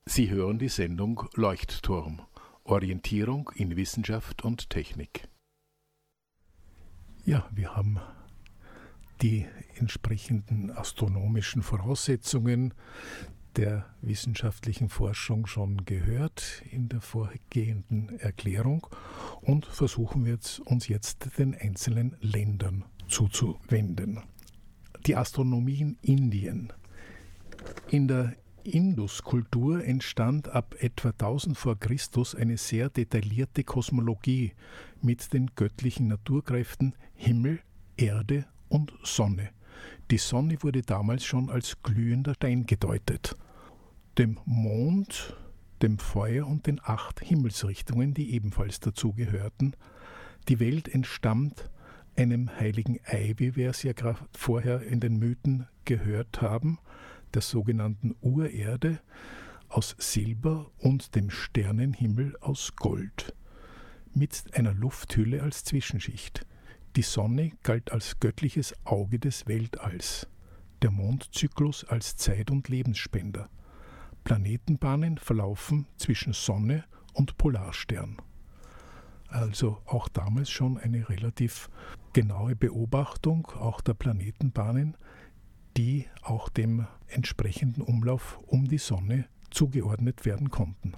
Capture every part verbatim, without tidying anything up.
Sie hören die Sendung Leuchtturm – Orientierung in Wissenschaft und Technik. Ja, wir haben die entsprechenden astronomischen Voraussetzungen der wissenschaftlichen Forschung schon gehört in der vorgehenden Erklärung und versuchen wir jetzt, uns jetzt den einzelnen Ländern zuzuwenden. Die Astronomie in Indien. In der Induskultur entstand ab etwa tausend vor Christus eine sehr detaillierte Kosmologie mit den göttlichen Naturkräften Himmel, Erde und Sonne. Die Sonne wurde damals schon als glühender Stein gedeutet. Dem Mond, dem Feuer und den acht Himmelsrichtungen, die ebenfalls dazu gehörten. Die Welt entstammt einem heiligen Ei, wie wir es ja gerade vorher in den Mythen gehört haben, der sogenannten Urerde aus Silber und dem Sternenhimmel aus Gold, mit einer Lufthülle als Zwischenschicht. Die Sonne galt als göttliches Auge des Weltalls, der Mondzyklus als Zeit- und Lebensspender. Planetenbahnen verlaufen zwischen Sonne und Polarstern. Also auch damals schon eine relativ genaue Beobachtung auch der Planetenbahnen, die auch dem entsprechenden Umlauf um die Sonne zugeordnet werden konnten.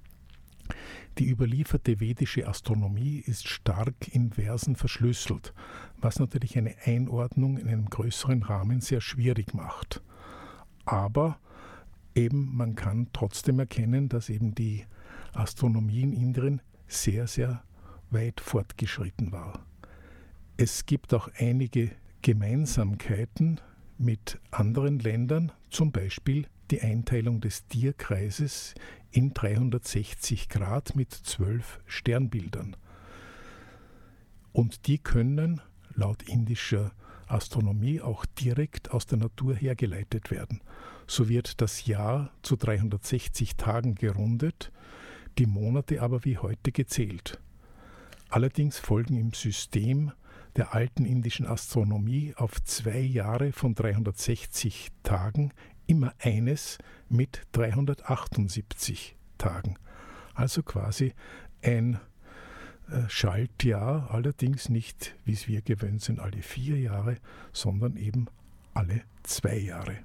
Die überlieferte vedische Astronomie ist stark in Versen verschlüsselt, was natürlich eine Einordnung in einem größeren Rahmen sehr schwierig macht. Aber eben man kann trotzdem erkennen, dass eben die Astronomie in Indien sehr, sehr weit fortgeschritten war. Es gibt auch einige Gemeinsamkeiten mit anderen Ländern, zum Beispiel die Einteilung des Tierkreises in dreihundertsechzig Grad mit zwölf Sternbildern. Und die können laut indischer Astronomie auch direkt aus der Natur hergeleitet werden. So wird das Jahr zu dreihundertsechzig Tagen gerundet, die Monate aber wie heute gezählt. Allerdings folgen im System der alten indischen Astronomie auf zwei Jahre von dreihundertsechzig Tagen immer eines mit dreihundertachtundsiebzig Tagen. Also quasi ein äh, Schaltjahr, allerdings nicht, wie es wir gewöhnt sind, alle vier Jahre, sondern eben alle zwei Jahre.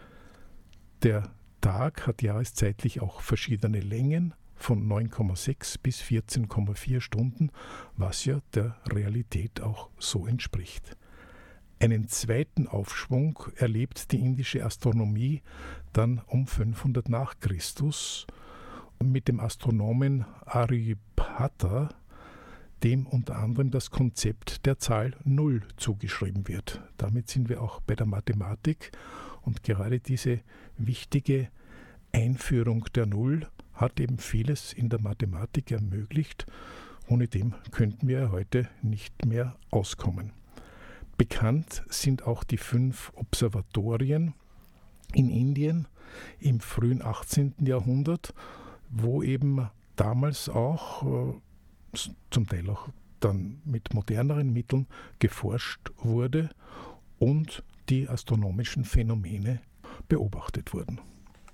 Der Tag hat jahreszeitlich auch verschiedene Längen, von neun Komma sechs bis vierzehn Komma vier Stunden, was ja der Realität auch so entspricht. Einen zweiten Aufschwung erlebt die indische Astronomie dann um fünfhundert nach Christus mit dem Astronomen Aryabhata, dem unter anderem das Konzept der Zahl Null zugeschrieben wird. Damit sind wir auch bei der Mathematik und gerade diese wichtige Einführung der Null hat eben vieles in der Mathematik ermöglicht. Ohne dem könnten wir heute nicht mehr auskommen. Bekannt sind auch die fünf Observatorien in Indien im frühen achtzehnten Jahrhundert, wo eben damals auch, zum Teil auch dann mit moderneren Mitteln, geforscht wurde und die astronomischen Phänomene beobachtet wurden.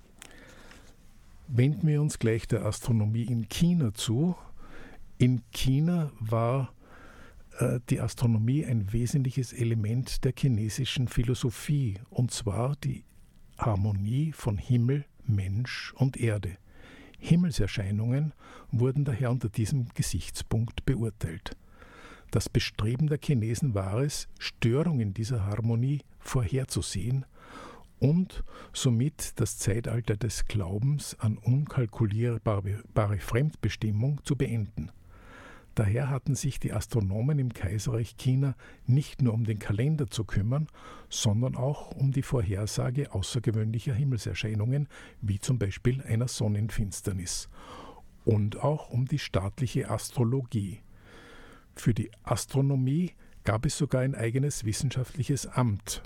Wenden wir uns gleich der Astronomie in China zu. In China war äh, die Astronomie ein wesentliches Element der chinesischen Philosophie, und zwar die Harmonie von Himmel, Mensch und Erde. Himmelserscheinungen wurden daher unter diesem Gesichtspunkt beurteilt. Das Bestreben der Chinesen war es, Störungen dieser Harmonie vorherzusehen und somit das Zeitalter des Glaubens an unkalkulierbare Fremdbestimmung zu beenden. Daher hatten sich die Astronomen im Kaiserreich China nicht nur um den Kalender zu kümmern, sondern auch um die Vorhersage außergewöhnlicher Himmelserscheinungen, wie zum Beispiel einer Sonnenfinsternis, und auch um die staatliche Astrologie. Für die Astronomie gab es sogar ein eigenes wissenschaftliches Amt.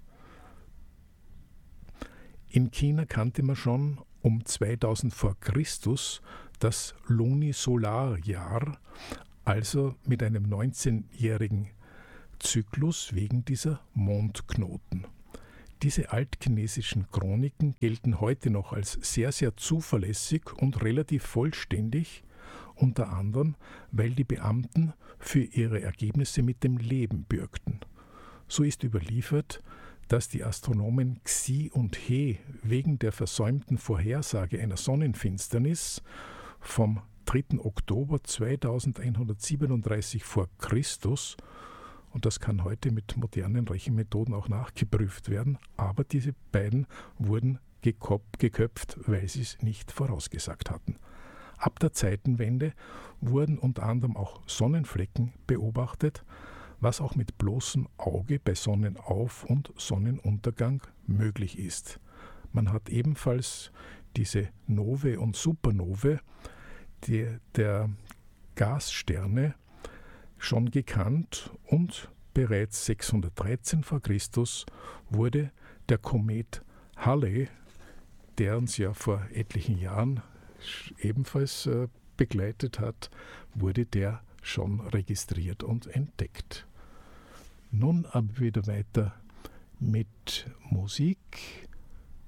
In China kannte man schon um zweitausend vor Christus das Lunisolarjahr, also mit einem neunzehnjährigen Zyklus wegen dieser Mondknoten. Diese altchinesischen Chroniken gelten heute noch als sehr, sehr zuverlässig und relativ vollständig, unter anderem, weil die Beamten für ihre Ergebnisse mit dem Leben bürgten. So ist überliefert, dass die Astronomen Xi und He wegen der versäumten Vorhersage einer Sonnenfinsternis vom dritten Oktober zweitausendeinhundertsiebenunddreißig vor Christus, und das kann heute mit modernen Rechenmethoden auch nachgeprüft werden, aber diese beiden wurden geköpft, weil sie es nicht vorausgesagt hatten. Ab der Zeitenwende wurden unter anderem auch Sonnenflecken beobachtet, was auch mit bloßem Auge bei Sonnenauf- und Sonnenuntergang möglich ist. Man hat ebenfalls diese Novae und Supernovae die, der Gassterne schon gekannt, und bereits sechshundertdreizehn vor Christus wurde der Komet Halley, der uns ja vor etlichen Jahren ebenfalls äh, begleitet hat, wurde der schon registriert und entdeckt. Nun aber wieder weiter mit Musik.